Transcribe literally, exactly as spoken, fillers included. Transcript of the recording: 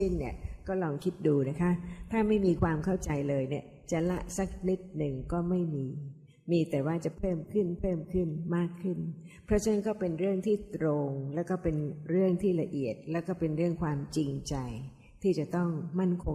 สิ้นเนี่ยก็ลองคิดดูนะคะถ้าไม่มีความเข้าใจเลยเนี่ยจะละสักนิดหนึ่งก็ไม่มีมีแต่ว่าจะเพิ่มขึ้นเพิ่มขึ้นมากขึ้นเพราะฉะนั้นก็เป็นเรื่องที่ตรงแล้วก็เป็นเรื่องที่ละเอียดแล้วก็เป็นเรื่องความจริงใจที่จะต้องมั่นคง